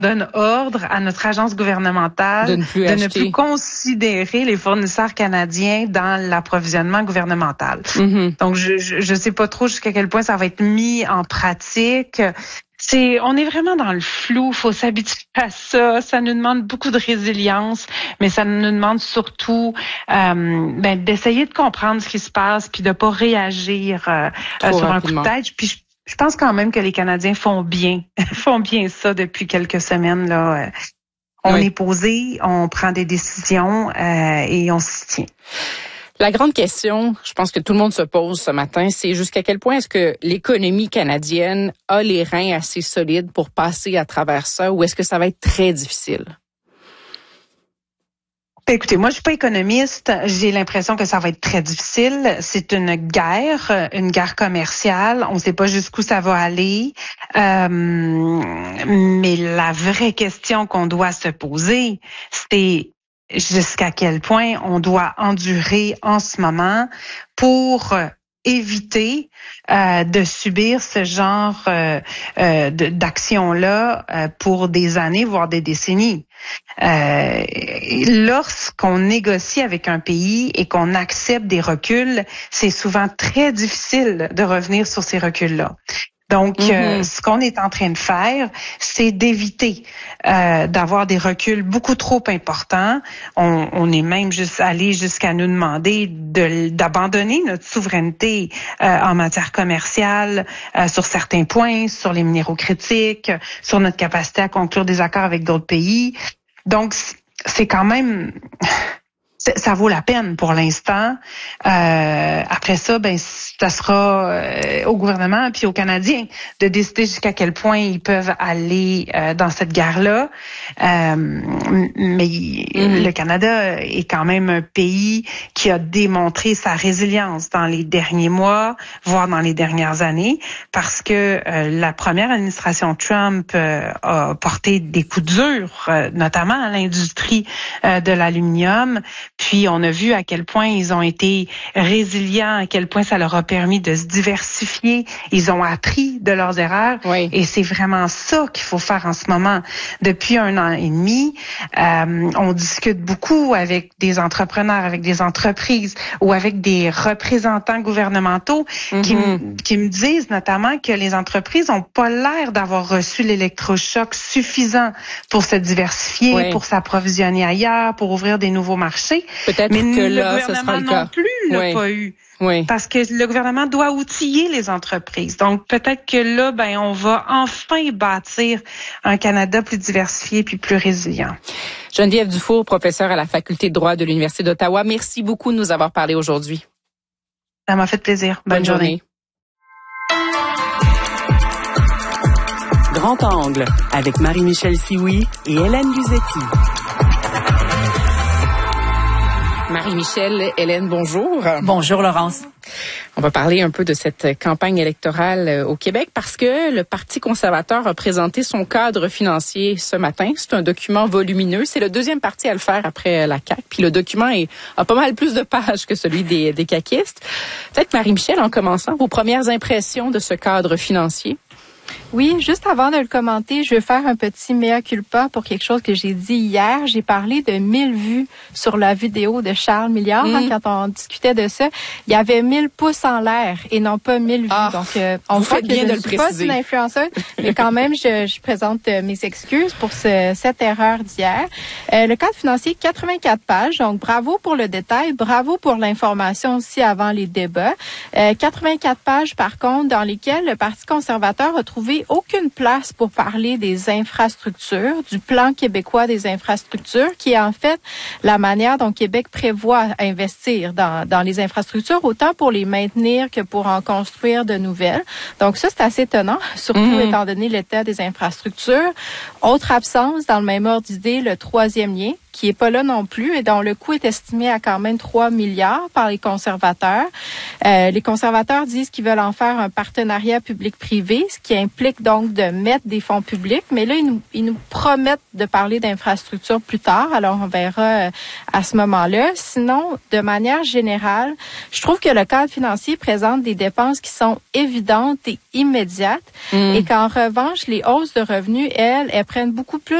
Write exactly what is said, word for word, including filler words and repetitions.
donne ordre à notre agence gouvernementale de ne plus, de ne plus considérer les fournisseurs canadiens dans l'approvisionnement gouvernemental. Mm-hmm. Donc, je, je je sais pas trop jusqu'à quel point ça va être mis en pratique. C'est, on est vraiment dans le flou. Faut s'habituer à ça. Ça nous demande beaucoup de résilience, mais ça nous demande surtout euh, ben, d'essayer de comprendre ce qui se passe, puis de pas réagir euh, sur rapidement. Un coup de tête. Puis je, je pense quand même que les Canadiens font bien, font bien ça depuis quelques semaines là. On oui. est posé, on prend des décisions euh, et on s'y tient. La grande question, je pense que tout le monde se pose ce matin, c'est jusqu'à quel point est-ce que l'économie canadienne a les reins assez solides pour passer à travers ça, ou est-ce que ça va être très difficile? Écoutez, moi, je suis pas économiste. J'ai l'impression que ça va être très difficile. C'est une guerre, une guerre commerciale. On ne sait pas jusqu'où ça va aller. Euh, mais la vraie question qu'on doit se poser, c'est jusqu'à quel point on doit endurer en ce moment pour éviter euh, de subir ce genre euh, euh, de, d'action-là euh, pour des années, voire des décennies. Euh, lorsqu'on négocie avec un pays et qu'on accepte des reculs, c'est souvent très difficile de revenir sur ces reculs-là. Donc, mm-hmm. euh, ce qu'on est en train de faire, c'est d'éviter euh, d'avoir des reculs beaucoup trop importants. On, on est même juste allé jusqu'à nous demander de, d'abandonner notre souveraineté euh, en matière commerciale euh, sur certains points, sur les minéraux critiques, sur notre capacité à conclure des accords avec d'autres pays. Donc, c'est quand même... Ça vaut la peine pour l'instant. Euh, après ça, ben ça sera euh, au gouvernement puis aux Canadiens de décider jusqu'à quel point ils peuvent aller euh, dans cette guerre-là. Euh, mais mm-hmm. le Canada est quand même un pays qui a démontré sa résilience dans les derniers mois, voire dans les dernières années, parce que euh, la première administration Trump euh, a porté des coups durs, euh, notamment à l'industrie euh, de l'aluminium. Puis on a vu à quel point ils ont été résilients, à quel point ça leur a permis de se diversifier. Ils ont appris de leurs erreurs. Oui. Et c'est vraiment ça qu'il faut faire en ce moment. Depuis un an et demi, euh, on discute beaucoup avec des entrepreneurs, avec des entreprises ou avec des représentants gouvernementaux mm-hmm. qui, m- qui me disent notamment que les entreprises n'ont pas l'air d'avoir reçu l'électrochoc suffisant pour se diversifier, oui. pour s'approvisionner ailleurs, pour ouvrir des nouveaux marchés. Peut-être mais que le là, gouvernement ce sera le non cas. plus l'a oui. pas eu. Oui. Parce que le gouvernement doit outiller les entreprises. Donc, peut-être que là, ben, on va enfin bâtir un Canada plus diversifié puis plus résilient. Geneviève Dufour, professeure à la Faculté de droit de l'Université d'Ottawa, merci beaucoup de nous avoir parlé aujourd'hui. Ça m'a fait plaisir. Bonne, Bonne journée. journée. Grand Angle, avec Marie-Michel Sioui et Hélène Luzetti. Marie-Michel, Hélène, bonjour. Bonjour, Laurence. On va parler un peu de cette campagne électorale au Québec parce que le Parti conservateur a présenté son cadre financier ce matin. C'est un document volumineux. C'est le deuxième parti à le faire après la C A Q. Puis le document est, a pas mal plus de pages que celui des, des caquistes. Peut-être, Marie-Michel, en commençant, vos premières impressions de ce cadre financier? Oui, juste avant de le commenter, je vais faire un petit mea culpa pour quelque chose que j'ai dit hier. J'ai parlé de mille vues sur la vidéo de Charles Milliard mmh. hein, quand on discutait de ça. Il y avait mille pouces en l'air et non pas mille vues. Ah, Donc, euh, on voit que bien je de ne le suis préciser. pas une influenceuse, mais quand même, je, je présente euh, mes excuses pour ce, cette erreur d'hier. Euh, le cadre financier, quatre-vingt-quatre pages. Donc, bravo pour le détail. Bravo pour l'information aussi avant les débats. Euh, quatre-vingt-quatre pages, par contre, dans lesquelles le Parti conservateur a trouvé aucune place pour parler des infrastructures, du plan québécois des infrastructures, qui est en fait la manière dont Québec prévoit investir dans, dans les infrastructures, autant pour les maintenir que pour en construire de nouvelles. Donc ça, c'est assez étonnant, surtout mmh. étant donné l'état des infrastructures. Autre absence, dans le même ordre d'idée, le troisième lien, qui est pas là non plus et dont le coût est estimé à quand même trois milliards par les conservateurs. Euh, les conservateurs disent qu'ils veulent en faire un partenariat public-privé, ce qui implique donc de mettre des fonds publics. Mais là, ils nous, ils nous promettent de parler d'infrastructures plus tard. Alors, on verra euh, à ce moment-là. Sinon, de manière générale, je trouve que le cadre financier présente des dépenses qui sont évidentes et immédiates mmh. et qu'en revanche, les hausses de revenus, elles, elles prennent beaucoup plus